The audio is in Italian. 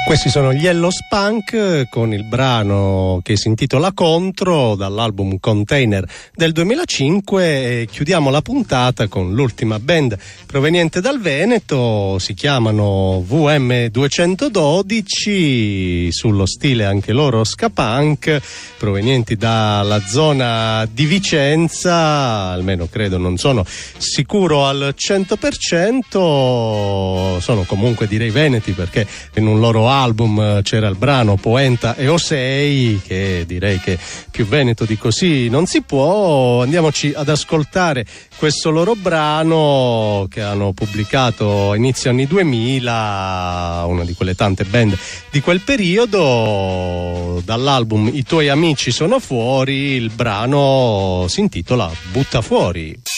Questi sono gli Yellow Spunk con il brano che si intitola Contro dall'album Container del 2005 e chiudiamo la puntata con l'ultima band proveniente dal Veneto, si chiamano VM212, sullo stile anche loro ska punk, provenienti dalla zona di Vicenza, almeno credo, non sono sicuro al 100%, sono comunque direi veneti perché in un loro album c'era il brano Poenta e Osei, che direi che più veneto di così non si può. Andiamoci ad ascoltare questo loro brano che hanno pubblicato a inizio anni 2000, una di quelle tante band di quel periodo, dall'album I tuoi amici sono fuori. Il brano si intitola Butta fuori.